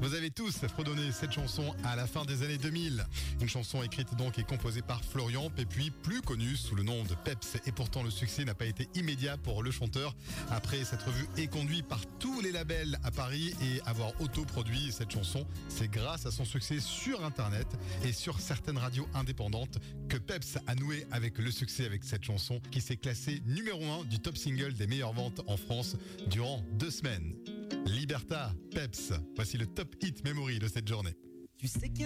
Vous avez tous fredonné cette chanson à la fin des années 2000. Une chanson écrite donc et composée par Florian Pepuis, plus connu sous le nom de Peps. Et pourtant le succès n'a pas été immédiat pour le chanteur. Après s'être vu éconduit par tous les labels à Paris et avoir autoproduit cette chanson, c'est grâce à son succès sur Internet et sur certaines radios indépendantes que Peps a noué avec le succès avec cette chanson qui s'est classée numéro 1 du top single des meilleures ventes en France durant 2 semaines. Liberta, Peps, voici le top hit memory de cette journée. Tu sais qu'il y a